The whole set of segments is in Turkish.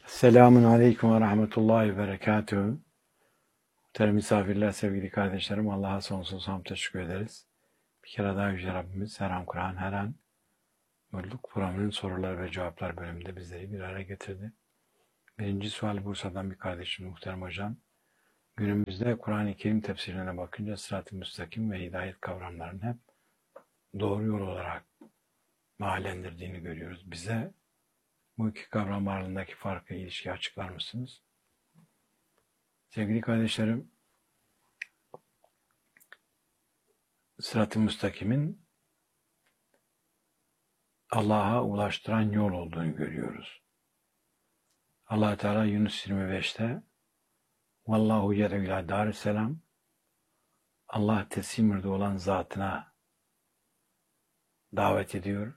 Selamun Aleyküm ve Rahmetullahi ve Berekatühü. Muhterem misafirler, sevgili kardeşlerim, Allah'a sonsuz hamd teşekkür ederiz. Bir kere daha Yüce Rabbimiz her an Kur'an, her an Mutluluk Programı'nın sorular ve cevaplar bölümünde bizleri bir araya getirdi. Birinci sual Bursa'dan bir kardeşim muhterem hocam. Günümüzde Kur'an-ı Kerim tefsirine bakınca sırat-ı müstakim ve hidayet kavramlarının hep doğru yol olarak mahallendirdiğini görüyoruz. Bize bu iki kavram arasındaki farkı, ilişkiyi açıklar mısınız? Sevgili kardeşlerim, sırat-ı müstakimin Allah'a ulaştıran yol olduğunu görüyoruz. Allah Teala Yunus 25'te Vallahu yed'u ila darisselam, Allah teslim olan zatına davet ediyor.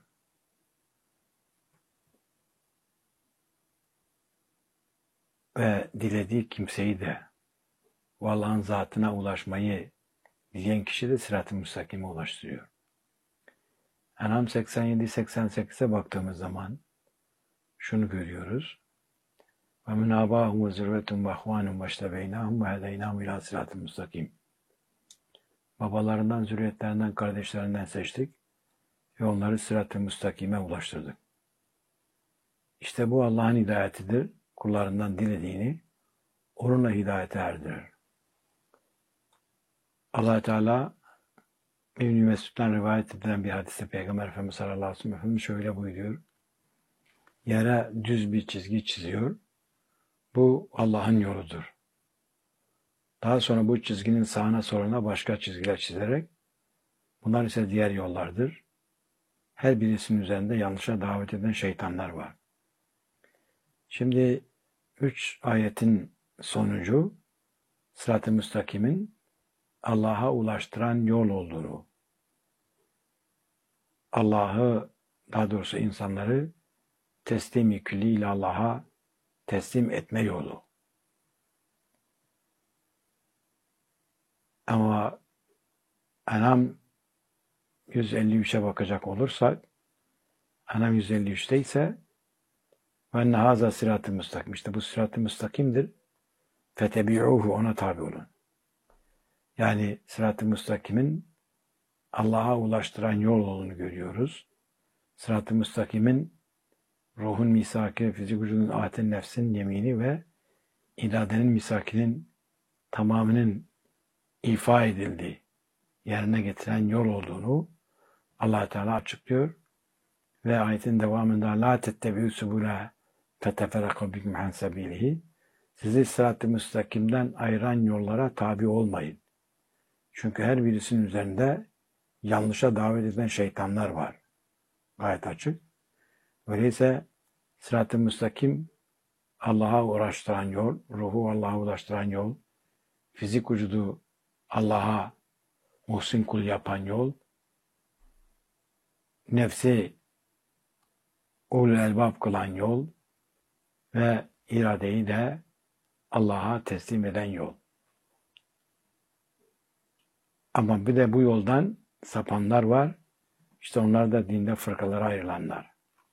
Ve dilediği kimseyi de Allah'ın zatına ulaşmayı dileyen kişi de sırat-ı müstakime ulaştırıyor. En'am 87-88'e baktığımız zaman şunu görüyoruz. Ve min âbâhum ve zürvetun ve ahvânum ve iştebeynâhum ve hedeynâhum ilâ sırat-ı müstakim. Babalarından, zürriyetlerinden, kardeşlerinden seçtik ve onları sırat-ı müstakime ulaştırdık. İşte bu Allah'ın hidayetidir. Kullarından dilediğini onunla hidayete erdirir. Allah Teala İbn-i Mesud'dan rivayet edilen bir hadiste Peygamber Efendimiz sallallahu aleyhi ve sellem şöyle buyuruyor. Yere düz bir çizgi çiziyor. Bu Allah'ın yoludur. Daha sonra bu çizginin sağına soluna başka çizgiler çizerek bunlar ise diğer yollardır. Her birisinin üzerinde yanlışa davet eden şeytanlar var. Şimdi 3 ayetin sonucu sırat-ı müstakimin Allah'a ulaştıran yol olduğunu, Allah'ı, daha doğrusu insanları teslim-i külliyle Allah'a teslim etme yolu. Ama En'am 153'e bakacak olursak, En'am 153'te ise وَاَنَّ هَذَا sırat-ı müstakim. İşte bu sırat-ı müstakimdir. فَتَبِعُوهُ, ona tabi olun. Yani sırat-ı müstakimin Allah'a ulaştıran yol olduğunu görüyoruz. Sırat-ı müstakimin ruhun misaki, fizik vücudun aten nefsin yemini ve iradenin misakinin tamamının ifa edildiği, yerine getiren yol olduğunu Allah Teala açıklıyor. Ve ayetin devamında la tettebi'u subula feteferraku bikum an sabilihi. Sizi sırat-ı müstakimden ayıran yollara tabi olmayın. Çünkü her birisinin üzerinde yanlışa davet eden şeytanlar var. Gayet açık. Öyleyse sırat-ı müstakim Allah'a ulaştıran yol, ruhu Allah'a ulaştıran yol, fizik vücudu Allah'a muhsin kul yapan yol, nefsi ulul elbab kılan yol ve iradeyi de Allah'a teslim eden yol. Ama bir de bu yoldan sapanlar var. İşte onlar da dinde fırkalara ayrılanlar.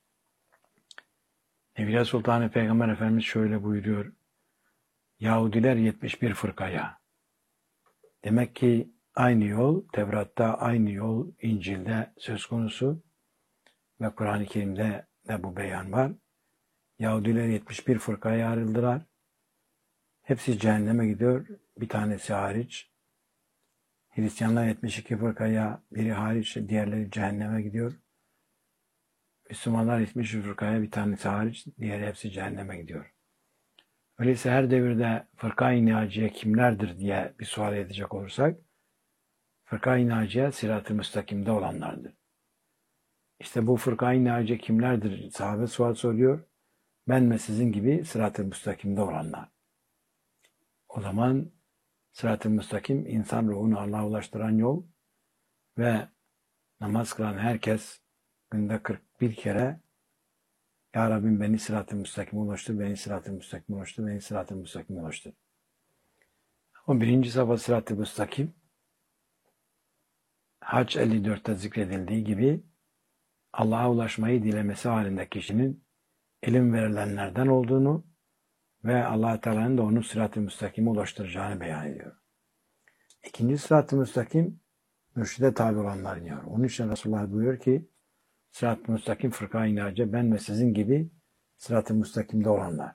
Evliya Sultanı Peygamber Efendimiz şöyle buyuruyor. Yahudiler 71 fırkaya. Demek ki aynı yol, Tevrat'ta aynı yol, İncil'de söz konusu ve Kur'an-ı Kerim'de de bu beyan var. Yahudiler 71 fırkaya ayrıldılar. Hepsi cehenneme gidiyor. Bir tanesi hariç. Hristiyanlar 72 fırkaya, biri hariç, diğerleri cehenneme gidiyor. Müslümanlar 70 fırkaya, bir tanesi hariç, diğeri hepsi cehenneme gidiyor. Öyleyse her devirde fırka-i naciye kimlerdir diye bir sual edecek olursak, fırka-i naciye sırat-ı müstakimde olanlardır. İşte bu fırka-i naciye kimlerdir? Sahabe sual soruyor. Ben ve sizin gibi sırat-ı müstakimde olanlar. O zaman sırat-ı müstakim insan ruhunu Allah'a ulaştıran yol ve namaz kılan herkes günde 41 kere Ya Rabbim beni sırat-ı müstakime ulaştır, beni sırat-ı müstakime ulaştır, beni sırat-ı müstakime ulaştır. O birinci safha sırat-ı müstakim Hac 54'te zikredildiği gibi Allah'a ulaşmayı dilemesi halinde kişinin ilim verilenlerden olduğunu ve Allah Teala'nın da onu sırat-ı müstakime ulaştıracağını beyan ediyor. İkinci sırat-ı müstakim mürşide tabi olanların yolu. Onun için Resulullah buyuruyor ki sırat-ı müstakim fırka-i naciye ben ve sizin gibi sırat-ı müstakimde olanlar.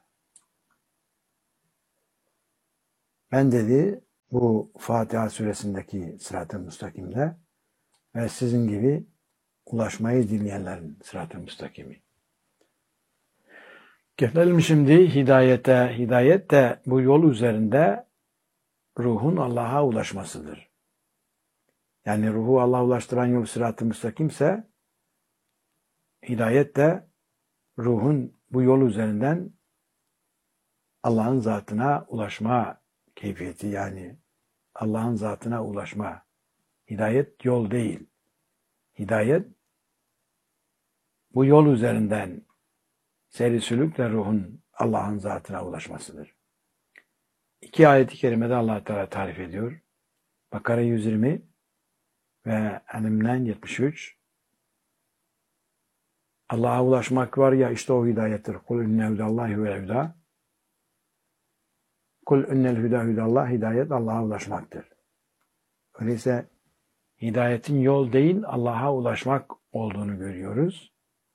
Ben dedi bu Fatiha suresindeki sırat-ı müstakimde ve sizin gibi ulaşmayı dileyenlerin sırat-ı müstakimi. Gelelim şimdi hidayete. Hidayet de bu yol üzerinde ruhun Allah'a ulaşmasıdır. Yani ruhu Allah'a ulaştıran yol sırat-ı müstakimse hidayet de ruhun bu yol üzerinden Allah'ın zatına ulaşma keyfiyeti, yani Allah'ın zatına ulaşma. Hidayet yol değil. Hidayet bu yol üzerinden seyri sülükle ruhun Allah'ın zatına ulaşmasıdır. İki ayet-i kerimede Allah Teala tarif ediyor. Bakara 120 ve En'am 73. Allah'a ulaşmak var ya, işte o hidayettir. Kul inne hudallahi vel huda. Kul innel huda hudallah. Hidayet Allah'a ulaşmaktır. Öyleyse hidayetin yol değil Allah'a ulaşmak olduğunu görüyoruz.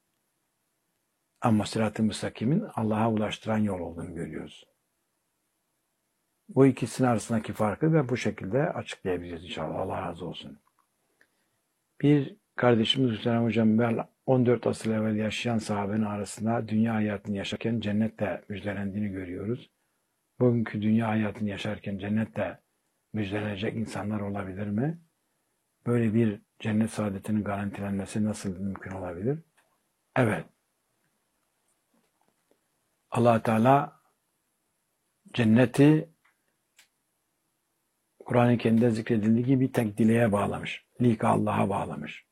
Ama sırat-ı müstakimin Allah'a ulaştıran yol olduğunu görüyoruz. Bu ikisinin arasındaki farkı da bu şekilde açıklayabiliriz inşallah. Allah razı olsun. Bir kardeşimiz Hüseyin Hocam 14 asır evvel yaşayan sahabenin arasında dünya hayatını yaşarken cennetle müjdelendiğini görüyoruz. Bugünkü dünya hayatını yaşarken cennetle müjdelenecek insanlar olabilir mi? Böyle bir cennet saadetinin garantilenmesi nasıl mümkün olabilir? Evet. Allah Teala cenneti Kur'an-ı Kerim'de zikredildiği gibi tek dileğe bağlamış. Lika Allah'a bağlamış.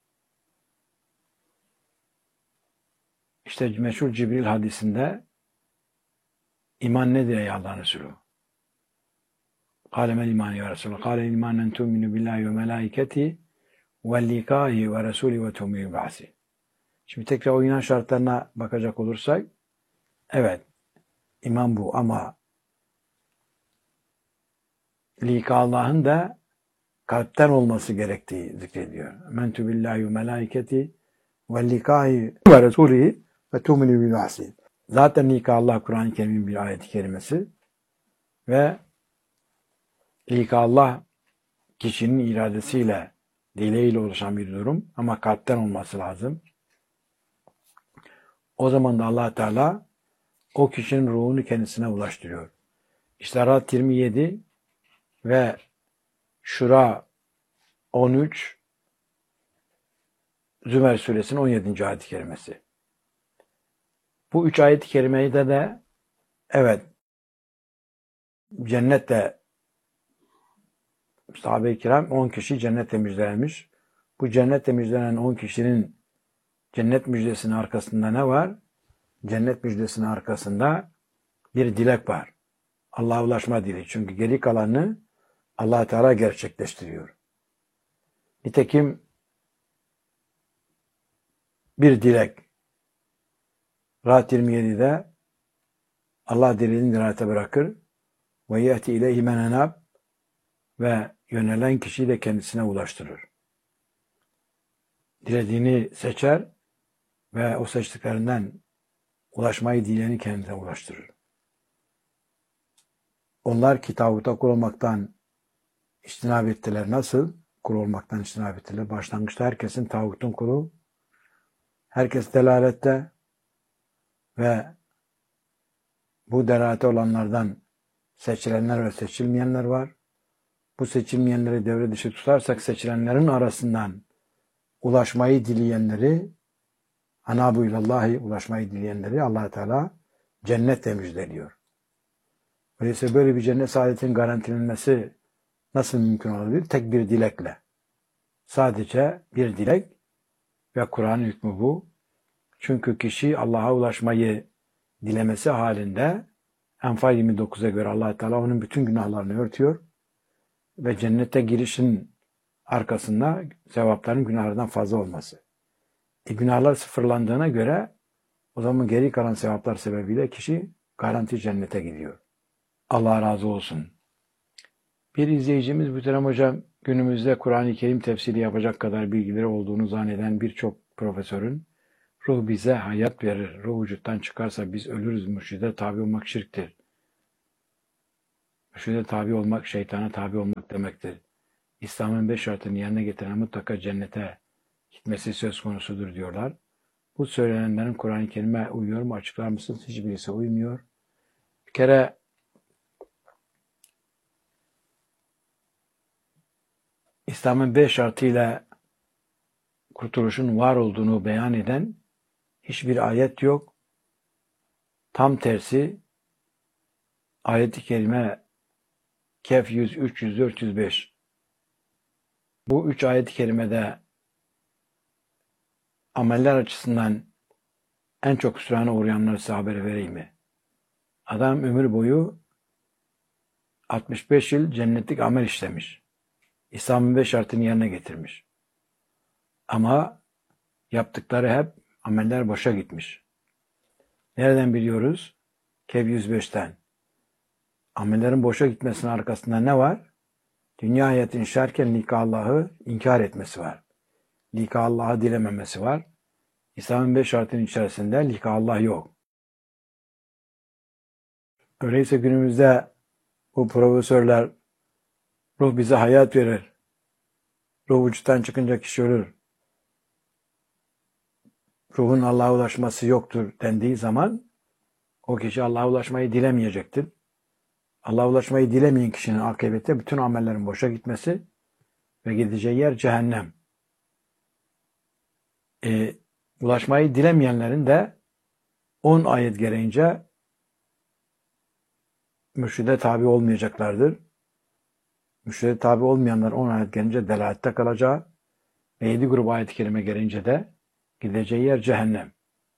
İşte meşhur Cibril hadisinde iman nedir ey Allah'ın Resulü? Kâlemel iman ya Resulü. Kâle imanen tu'minu billahi ve melâiketi ve likâhi ve Resulü ve tu'minu ba'si. Şimdi tekrar o iman şartlarına bakacak olursak, evet, iman bu ama lika Allah'ın da kalpten olması gerektiği zikrediyor. Mentü billahi ve melâiketi ve likâhi ve Resulü ve tu'minu ba'si. Zaten lika Allah Kur'an-ı Kerim'in bir ayet-i kerimesi ve lika Allah kişinin iradesiyle, dileğiyle oluşan bir durum ama kalpten olması lazım. O zaman da Allah Teala o kişinin ruhunu kendisine ulaştırıyor. İşte Ra'd 27 ve Şura 13, Zümer suresinin 17. ayet-i kerimesi. Bu üç ayet-i kerimede de evet cennette sahabe-i kiram 10 kişi cennetle müjdelenmiş. Bu cennetle müjdelenen 10 kişinin cennet müjdesinin arkasında ne var? Cennet müjdesinin arkasında bir dilek var. Allah'a ulaşma dileği. Çünkü geri kalanını Allah Teala gerçekleştiriyor. Nitekim bir dilek Ra'd 27'de Allah dileğini dirayete bırakır ve yehti ileyhi men enab ve yönelen kişiyi de kendisine ulaştırır. Dilediğini seçer ve o seçtiklerinden ulaşmayı dileyeni kendine ulaştırır. Onlar ki tağuta kul olmaktan içtinab ettiler. Nasıl? Kul olmaktan içtinab ettiler. Başlangıçta herkesin tağutun kulu, herkes delalette ve bu delalete olanlardan seçilenler ve seçilmeyenler var. Bu seçilmeyenleri devre dışı tutarsak seçilenlerin arasından ulaşmayı dileyenleri, anabu ilallahi, ulaşmayı dileyenleri Allah Teala cennetle müjdeliyor. Öyleyse böyle bir cennet saadetin garantilenmesi nasıl mümkün olabilir? Tek bir dilekle. Sadece bir dilek ve Kur'an hükmü bu. Çünkü kişi Allah'a ulaşmayı dilemesi halinde Enfal 29'a göre Allah Teala onun bütün günahlarını örtüyor ve cennete girişin arkasında sevapların günahlardan fazla olması. Günahlar sıfırlandığına göre o zaman geri kalan sevaplar sebebiyle kişi garanti cennete gidiyor. Allah razı olsun. Bir izleyicimiz Muhterem Hocam, günümüzde Kur'an-ı Kerim tefsiri yapacak kadar bilgileri olduğunu zanneden birçok profesörün ruh bize hayat verir, ruh vücuttan çıkarsa biz ölürüz, mürşide tabi olmak şirktir. Mürşide tabi olmak, şeytana tabi olmak demektir. İslam'ın 5 şartını yerine getiren mutlaka cennete gitmesi söz konusudur diyorlar. Bu söylenenlerin Kur'an-ı Kerim'e uyuyor mu? Açıklar mısınız? Hiçbirisi uymuyor. Bir kere İslam'ın 5 şartıyla kurtuluşun var olduğunu beyan eden hiçbir ayet yok. Tam tersi ayet-i kerime Kehf 100, 300, 405. Bu 3 ayet-i kerimede ameller açısından en çok hüsrana uğrayanları size haber vereyim mi? Adam ömür boyu 65 yıl cennetlik amel işlemiş. İslam'ın 5 şartını yerine getirmiş. Ama yaptıkları hep ameller boşa gitmiş. Nereden biliyoruz? Kehf 105'ten. Amellerin boşa gitmesinin arkasında ne var? Dünya hayatını yaşarken lika Allah'ı inkar etmesi var. Lika Allah'ı dilememesi var. İslam'ın 5 şartının içerisinde lika Allah yok. Öyleyse günümüzde bu profesörler ruh bize hayat verir. Ruh vücuttan çıkınca kişi ölür. Ruhun Allah'a ulaşması yoktur dendiği zaman o kişi Allah'a ulaşmayı dilemeyecektir. Allah'a ulaşmayı dilemeyen kişinin akıbeti bütün amellerin boşa gitmesi ve gideceği yer cehennem. Ulaşmayı dilemeyenlerin de 10 ayet gereğince mürşide tabi olmayacaklardır. Mürşide tabi olmayanlar 10 ayet gelince delalette kalacağı ve 7 grup ayet-i kerime gelince de gideceği yer cehennem.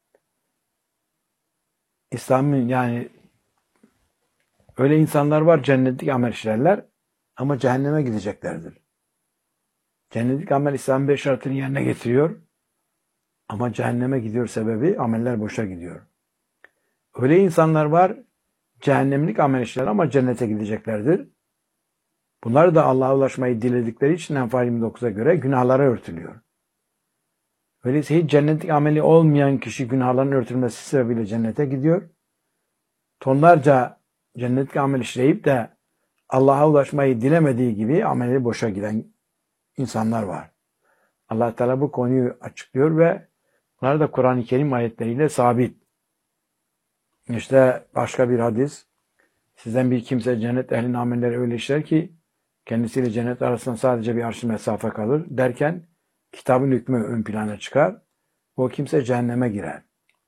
İslam'ın yani öyle insanlar var cennetlik amel işlerler ama cehenneme gideceklerdir. Cennetlik amel İslam'ın 5 şartını yerine getiriyor ama cehenneme gidiyor sebebi ameller boşa gidiyor. Öyle insanlar var cehennemlik amel işler ama cennete gideceklerdir. Bunlar da Allah'a ulaşmayı diledikleri için Enfal 29'a göre günahları örtülüyor. Öyleyse hiç cennetlik ameli olmayan kişi günahların örtülmesi sebebiyle cennete gidiyor. Tonlarca cennetlik amel işleyip de Allah'a ulaşmayı dilemediği gibi ameli boşa giden insanlar var. Allah Teala bu konuyu açıklıyor ve bunlar da Kur'an-ı Kerim ayetleriyle sabit. İşte başka bir hadis. Sizden bir kimse cennet ehlinin amelleri öyle işler ki kendisiyle cennet arasında sadece bir arş mesafe kalır derken kitabın hükmü ön plana çıkar. O kimse cehenneme girer.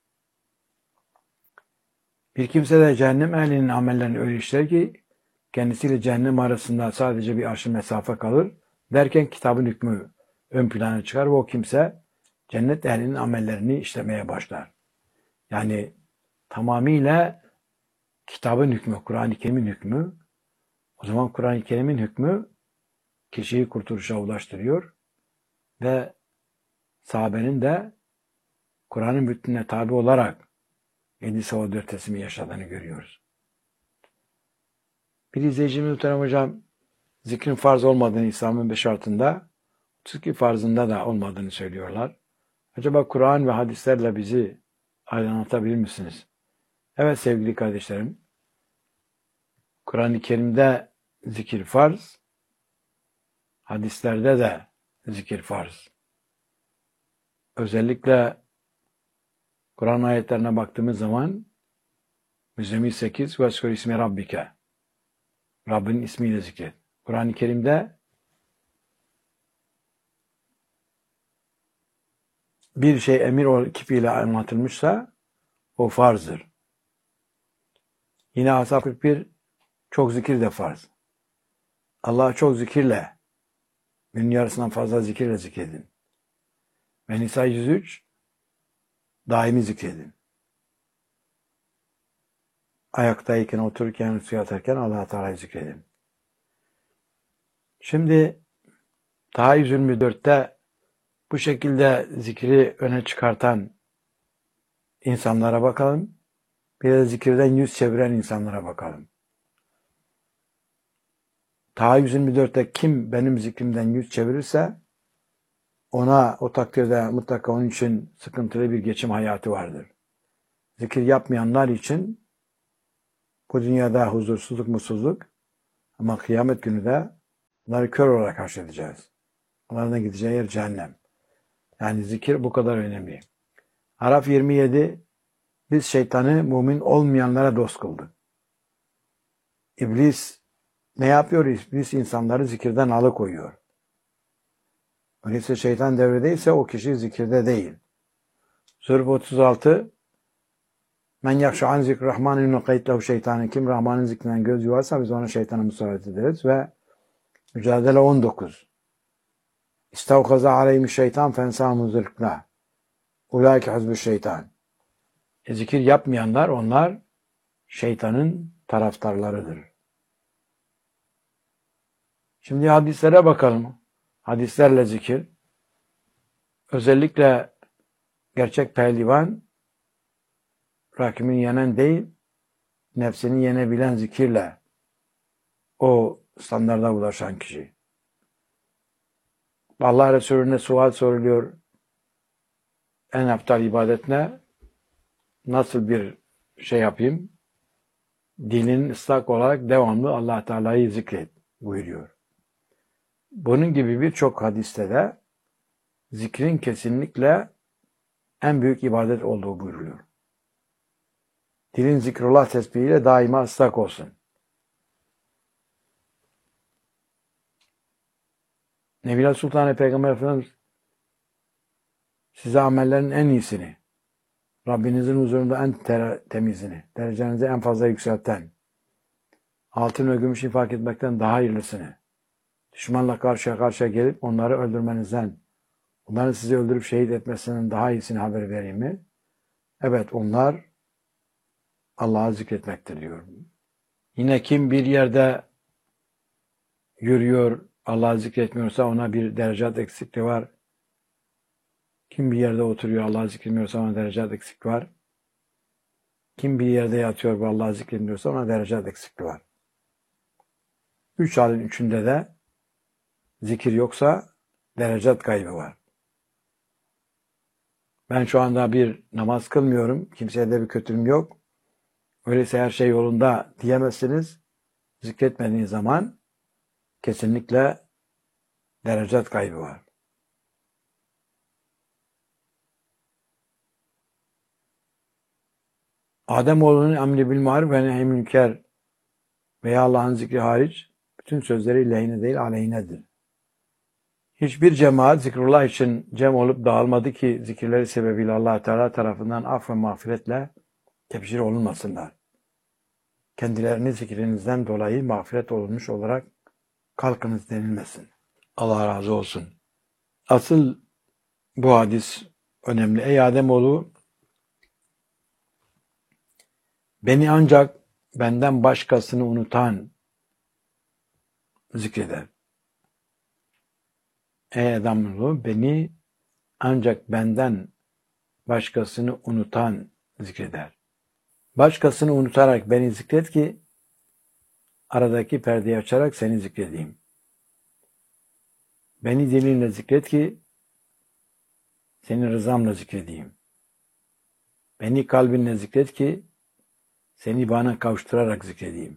Bir kimse de cehennem ehlinin amellerini öyle işler ki kendisiyle cehennem arasında sadece bir arş mesafe kalır derken kitabın hükmü ön plana çıkar ve o kimse cennet ehlinin amellerini işlemeye başlar. Yani tamamıyla kitabın hükmü, Kur'an-ı Kerim'in hükmü. O zaman Kur'an-ı Kerim'in hükmü kişiyi kurtuluşa ulaştırıyor ve sahabenin de Kur'an'ın bütününe tabi olarak 7 Savat 4 teslimi yaşadığını görüyoruz. Bir izleyicimiz Muhterem Hocam zikrin farz olmadığını İslam'ın 5 şartında, 32 farzında da olmadığını söylüyorlar. Acaba Kur'an ve hadislerle bizi aydınlatabilir misiniz? Evet sevgili kardeşlerim, Kur'an-ı Kerim'de zikir farz, hadislerde de zikir farz. Özellikle Kur'an ayetlerine baktığımız zaman Müzzemmil 8 Vezkur ismi Rabbike, Rabbinin ismiyle zikret. Kur'an-ı Kerim'de bir şey emir kipiyle anlatılmışsa o farzdır. Yine Ashab 41 çok zikir de farz. Allah'ı çok zikirle, günün yarısından fazla zikirle zikredin. Ve Nisa 103 daimi zikredin. Ayaktayken, otururken, suya atarken Allah-u Teala'yı zikredin. Şimdi daha 124'te bu şekilde zikri öne çıkartan insanlara bakalım. Bir de zikirden yüz çeviren insanlara bakalım. Taha 124'te kim benim zikrimden yüz çevirirse ona o takdirde mutlaka onun için sıkıntılı bir geçim hayatı vardır. Zikir yapmayanlar için bu dünyada huzursuzluk, mutsuzluk ama kıyamet günü de onları kör olarak karşılayacağız. Onların da gideceği yer cehennem. Yani zikir bu kadar önemli. Araf 27 biz şeytanı mümin olmayanlara dost kıldık. İblis ne yapıyor? İblis insanları zikirden alıkoyuyor. Öyleyse şeytan devredeyse o kişi zikirde değil. Zürf 36 Men yakşu an zikr rahmanin kayıtlahu şeytanın kim Rahman'ın zikrinden göz yuvarsa biz ona şeytana musallat ederiz ve Mücadele 19 İstavkaza aleyhim şeytan fensâmu zırkla ulaike hizbü şeytan. Zikir yapmayanlar onlar şeytanın taraftarlarıdır. Şimdi hadislere bakalım. Hadislerle zikir. Özellikle gerçek pehlivan rakibini yenen değil, nefsini yenebilen zikirle o standarda ulaşan kişi. Allah Resulüne sual soruluyor. En aptal ibadet ne? Nasıl bir şey yapayım? Dinin ıslak olarak devamlı Allah Teala'yı zikret buyuruyor. Bunun gibi birçok hadiste de zikrin kesinlikle en büyük ibadet olduğu buyuruluyor. Dilin zikrullah tesbihiyle daima ıslak olsun. Nebiler Sultan Peygamber Efendimiz size amellerin en iyisini, Rabbinizin huzurunda en temizini, derecenizi en fazla yükselten, altın ve gümüş infak etmekten daha hayırlısını, düşmanla karşıya karşıya gelip onları öldürmenizden, onların sizi öldürüp şehit etmesinden daha iyisini haber vereyim mi? Evet, onlar Allah'ı zikretmektir diyor. Yine kim bir yerde yürüyor, Allah'ı zikretmiyorsa ona bir derecat eksikliği var. Kim bir yerde oturuyor, Allah'ı zikretmiyorsa ona derecat eksikliği var. Kim bir yerde yatıyor ve Allah'ı zikretmiyorsa ona derecat eksikliği var. Üç halin üçünde de zikir yoksa derecat kaybı var. Ben şu anda bir namaz kılmıyorum, kimseye de bir kötülüğüm yok. Öyleyse her şey yolunda diyemezsiniz. Zikretmediğiniz zaman kesinlikle derecat kaybı var. Ademoğlunun emri bil maruf ve nehy münker veya Allah'ın zikri hariç bütün sözleri lehine değil aleyhinedir. Hiçbir cemaat zikrullah için cem olup dağılmadı ki zikirleri sebebiyle Allah Teala tarafından af ve mağfiretle tebşir olunmasınlar. Kendilerini zikrinizden dolayı mağfiret olunmuş olarak kalkınız denilmesin. Allah razı olsun. Asıl bu hadis önemli. Ey Ademoğlu, beni ancak benden başkasını unutan zikreder. Ey Ademoğlu, beni ancak benden başkasını unutan zikreder. Başkasını unutarak beni zikret ki aradaki perdeyi açarak seni zikredeyim. Beni dilinle zikret ki seni rızamla zikredeyim. Beni kalbinle zikret ki seni bana kavuşturarak zikredeyim.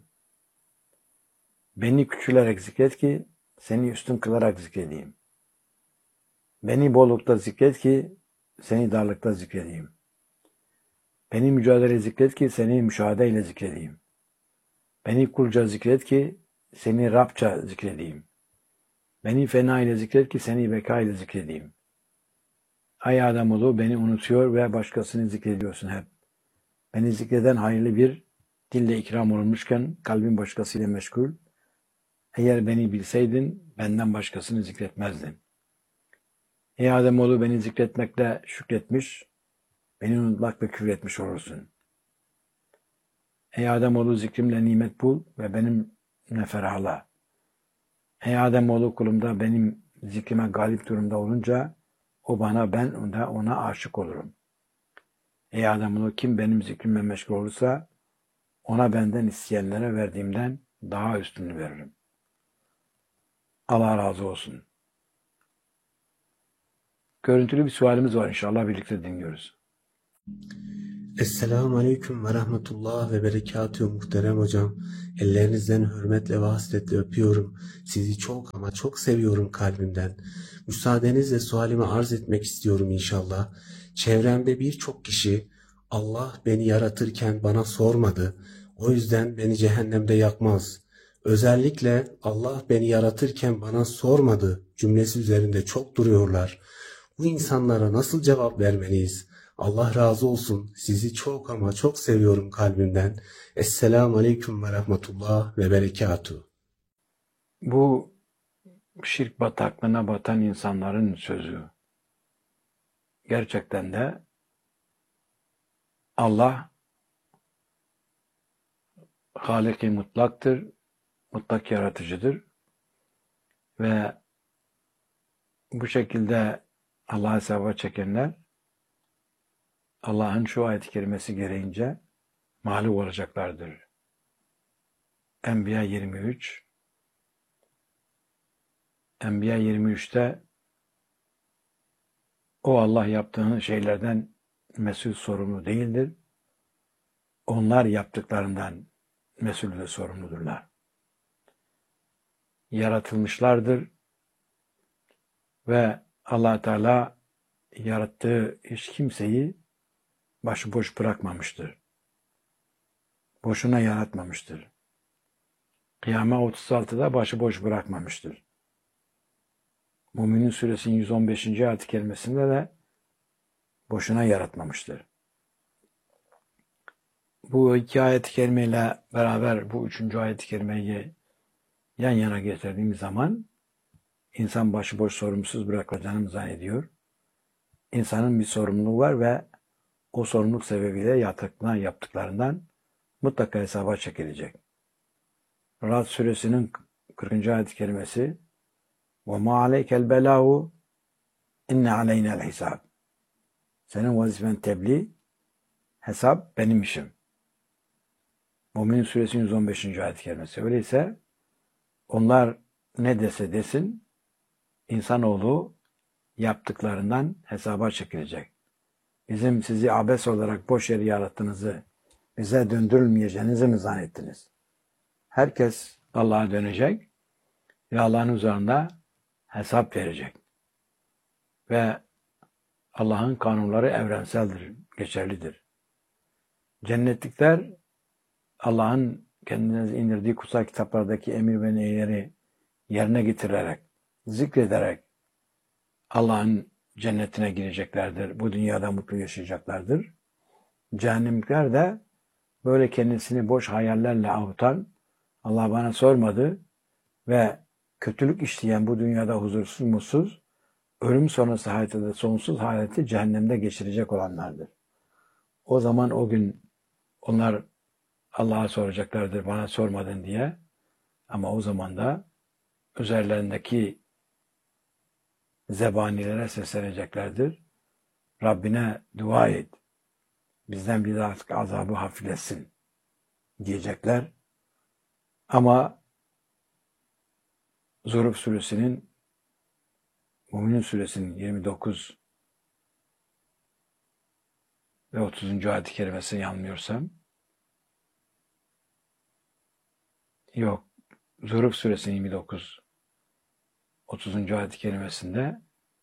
Beni küçülerek zikret ki seni üstün kılarak zikredeyim. Beni bollukta zikret ki seni darlıkta zikredeyim. Beni mücadele zikret ki seni müşahedeyle zikredeyim. Beni kulca zikret ki seni Rabça zikredeyim. Beni fena ile zikret ki seni beka ile zikredeyim. Ay Ademoğlu, beni unutuyor ve başkasını zikrediyorsun hep. Beni zikreden hayırlı bir dille ikram olunmuşken kalbin başkasıyla meşgul. Eğer beni bilseydin benden başkasını zikretmezdin. Ey Ademoğlu, beni zikretmekle şükretmiş, beni unutmakla küfür etmiş olursun. Ey Ademoğlu, zikrimle nimet bul ve benimle ferahla. Ey Ademoğlu, kulumda benim zikrime galip durumda olunca o bana, ben de ona aşık olurum. Ey Adem, kim benim zikrimle meşgul olursa ona benden isteyenlere verdiğimden daha üstünü veririm. Allah razı olsun. Görüntülü bir sualimiz var, inşallah birlikte dinliyoruz. Esselamu Aleyküm ve Rahmetullah ve Berekatühü muhterem hocam. Ellerinizden hürmetle ve hasretle öpüyorum. Sizi çok ama çok seviyorum kalbimden. Müsaadenizle sualimi arz etmek istiyorum inşallah. Çevremde birçok kişi Allah beni yaratırken bana sormadı. O yüzden beni cehennemde yakmaz. Özellikle Allah beni yaratırken bana sormadı cümlesi üzerinde çok duruyorlar. Bu insanlara nasıl cevap vermeliyiz? Allah razı olsun. Sizi çok ama çok seviyorum kalbimden. Esselamu Aleyküm ve Rahmetullah ve Berekatuhu. Bu şirk bataklığına batan insanların sözü. Gerçekten de Allah Halik-i mutlaktır, mutlak yaratıcıdır ve bu şekilde Allah'a hesaba çekenler Allah'ın şu ayet-i kerimesi gereğince mağlup olacaklardır. Enbiya 23. Enbiya 23'te o Allah yaptığın şeylerden mesul sorumlu değildir. Onlar yaptıklarından mesul ve sorumludurlar. Yaratılmışlardır ve Allah Teala yarattığı hiç kimseyi başıboş bırakmamıştır. Boşuna yaratmamıştır. Kıyame 36'da başıboş bırakmamıştır. Müminin Suresinin 115. ayet-i kerimesinde de boşuna yaratmamıştır. Bu iki ayet-i kerimeyle beraber bu üçüncü ayet-i kerimeyi yan yana getirdiğimiz zaman insan başıboş sorumsuz bırakılacağını zannediyor. İnsanın bir sorumluluğu var ve o sorumluluk sebebiyle yaptıklarından mutlaka hesaba çekilecek. Ra'd suresinin 40. ayet-i kerimesi وَمَا عَلَيْكَ الْبَلَاغُ اِنَّ عَلَيْنَا الْحِسَابِ Senin vazifen tebliğ, hesap benim işim. Mümin Suresinin 115. ayet-i kerimesi. Öyleyse onlar ne dese desin, insanoğlu yaptıklarından hesaba çekilecek. Bizim sizi abes olarak boş yere yarattığınızı, bize döndürülmeyeceğinizi mi zannettiniz? Herkes Allah'a dönecek ve Allah'ın üzerinde hesap verecek. Ve Allah'ın kanunları evrenseldir, geçerlidir. Cennetlikler Allah'ın kendine indirdiği kutsal kitaplardaki emir ve nehirleri yerine getirerek, zikrederek Allah'ın cennetine gireceklerdir. Bu dünyada mutlu yaşayacaklardır. Cehennemlikler de böyle kendisini boş hayallerle avutan, Allah bana sormadı ve kötülük işleyen bu dünyada huzursuz, mutsuz, ölüm sonrası hayatı da sonsuz hayatı cehennemde geçirecek olanlardır. O zaman o gün onlar Allah'a soracaklardır, bana sormadın diye. Ama o zaman da üzerlerindeki zebanilere sesleneceklerdir. Rabbine dua et, bizden bir daha azabı hafifletsin diyecekler. Ama Zuhruf suresinin, Mümin suresinin 29 ve 30. ayet-i kerimesini yanılmıyorsam, yok, Zuhruf suresinin 29 30. ayet-i kerimesinde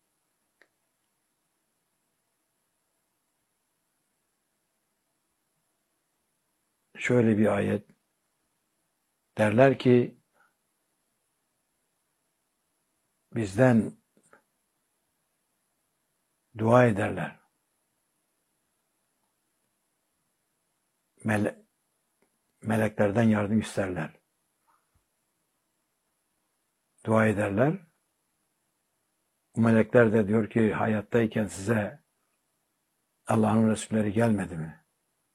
şöyle bir ayet derler ki bizden dua ederler. Meleklerden yardım isterler. Dua ederler. Bu melekler de diyor ki hayattayken size Allah'ın Resulleri gelmedi mi?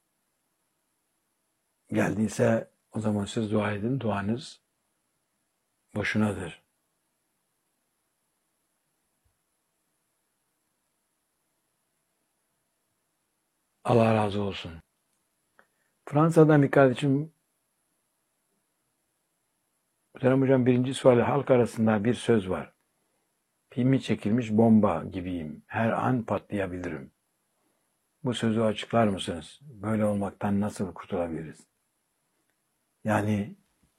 Geldiyse o zaman siz dua edin, duanız boşunadır. Allah razı olsun. Fransa'dan bir kardeşim, Muhterem Hocam, birinci suali halk arasında bir söz var. Pimi çekilmiş bomba gibiyim. Her an patlayabilirim. Bu sözü açıklar mısınız? Böyle olmaktan nasıl kurtulabiliriz? Yani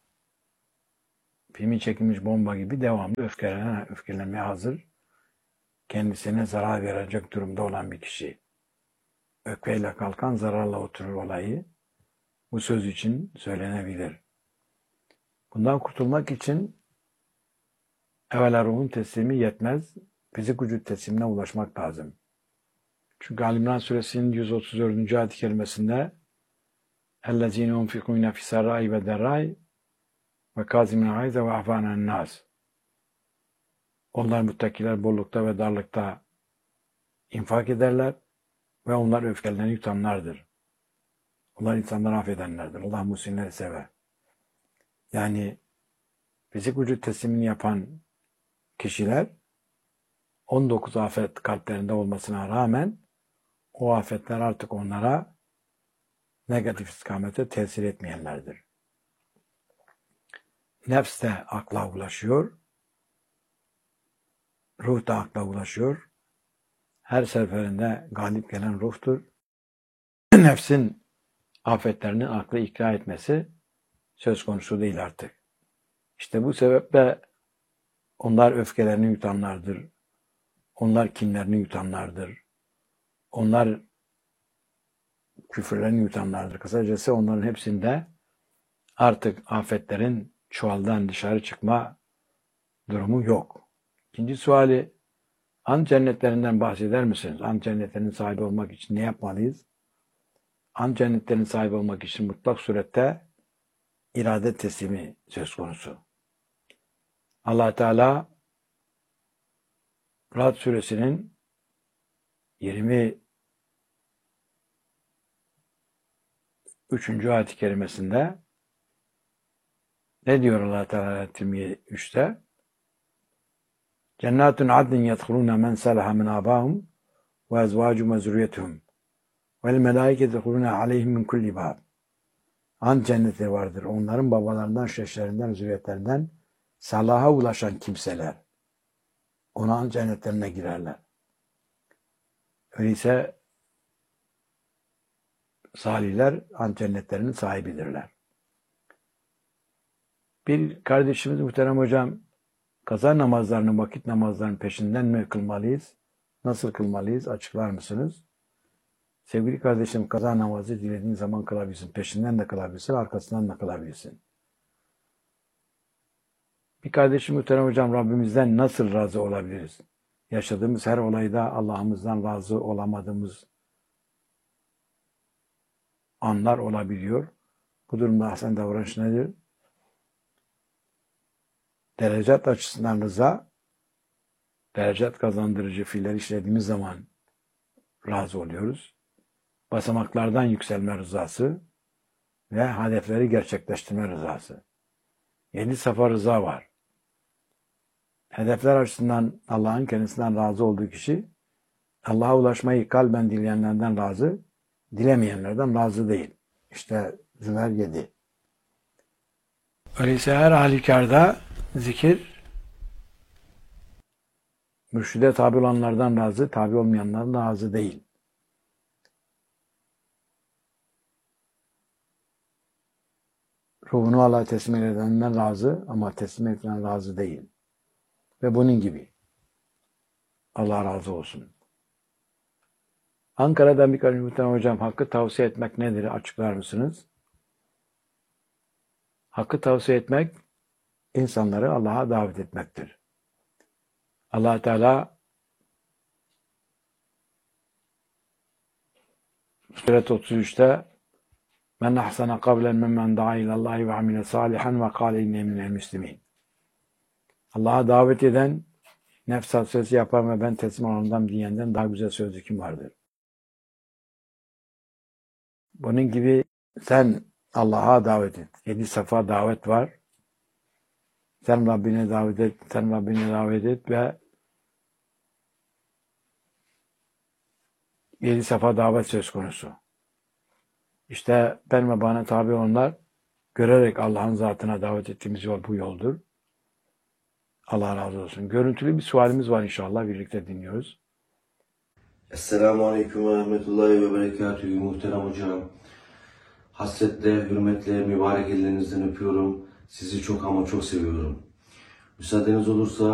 pimi çekilmiş bomba gibi devamlı öfkelenmeye hazır, kendisine zarar verecek durumda olan bir kişi. Öfkeyle kalkan zararla oturur olayı bu söz için söylenebilir. Bundan kurtulmak için evvela ruhun teslimi yetmez, fizik vücut teslimine ulaşmak lazım. Çünkü Ali-İmran suresinin 134. ayet-i kerimesinde اَلَّذ۪ينَ يُنْفِقُونَ فِي سَرَّاءِ وَدَرَّاءِ وَكَاظِمِينَ الْغَيْظَ وَعَفَوْنَ عَنِ النَّاسِ. Onlar muttakiler bollukta ve darlıkta infak ederler ve onlar öfkelerini yutanlardır. Onlar insanları affedenlerdir. Allah muhsinleri sever. Yani fizik vücut teslimini yapan kişiler 19 afet kalplerinde olmasına rağmen o afetler artık onlara negatif istikamete tesir etmeyenlerdir. Nefs de akla ulaşıyor, ruh da akla ulaşıyor. Her seferinde galip gelen ruhtur. Nefsin afetlerini aklı ikna etmesi söz konusu değil artık. İşte bu sebeple onlar öfkelerini yutanlardır. Onlar kinlerini yutanlardır. Onlar küfürlerini yutanlardır. Kısacası onların hepsinde artık afetlerin çuvaldan dışarı çıkma durumu yok. İkinci suali, an cennetlerinden bahseder misiniz? An cennetlerinin sahibi olmak için ne yapmalıyız? An cennetlerinin sahibi olmak için mutlak surette irade teslimi söz konusu. Allah Teala Ra'd suresinin 23. ayet-i kerimesinde ne diyor Allah Teala ayet 23'te? Cennetun adnin yedhuluna men salaha min abahum ve ezvacum ve zürriyetuhum vel melaike yedhuluna aleyhim min kulli bab. An cenneti vardır. Onların babalarından, şeşlerinden, zürriyetlerinden salaha ulaşan kimseler ona an cennetlerine girerler. Öyleyse salihler an cennetlerinin sahibidirler. Bir kardeşimiz Muhterem Hocam, kaza namazlarını, vakit namazlarının peşinden mi kılmalıyız? Nasıl kılmalıyız? Açıklar mısınız? Sevgili kardeşim, kaza namazı dilediğin zaman kılabilirsin. Peşinden de kılabilirsin, arkasından da kılabilirsin. Bir kardeşim Muhterem Hocam, Rabbimizden nasıl razı olabiliriz? Yaşadığımız her olayda Allah'ımızdan razı olamadığımız anlar olabiliyor. Bu durumda ahsen davranış nedir? Derecat açısından rıza, derecat kazandırıcı fiiller işlediğimiz zaman razı oluyoruz. Basamaklardan yükselme rızası ve hedefleri gerçekleştirme rızası. 7 safa rıza var. Hedefler açısından Allah'ın kendisinden razı olduğu kişi, Allah'a ulaşmayı kalben dileyenlerden razı, dilemeyenlerden razı değil. İşte Zümer 7. Öyleyse her halükarda zikir, mürşide tabi olanlardan razı, tabi olmayanlardan razı değil. Ruhunu Allah'a teslim edenden razı ama teslim edilen razı değil. Ve bunun gibi. Allah razı olsun. Ankara'dan bir kardeşim hocam, hakkı tavsiye etmek nedir? Açıklar mısınız? Hakkı tavsiye etmek, insanları Allah'a davet etmektir. Allah Teala Sure 33'te men ahsana kavlen mimmen da'a ilallahi ve amile salihan ve kâle inne minel müslimin. Allah'a davet eden, nefs hasreti yapan ve ben teslim olandan diyenden daha güzel sözlü kim vardır? Bunun gibi sen Allah'a davet et. 7 safa davet var. Sen Rabbine davet et, sen Rabbine davet et ve 7 sefa davet söz konusu. İşte ben ve bana tabi onlar görerek Allah'ın zatına davet ettiğimiz yol bu yoldur. Allah razı olsun. Görüntülü bir sualimiz var inşallah. Birlikte dinliyoruz. Esselamu Aleyküm ve Rahmetullahi ve Berekatühü muhterem hocam. Hasretle, hürmetle, mübarek ellerinizden öpüyorum. Sizi çok ama çok seviyorum. Müsaadeniz olursa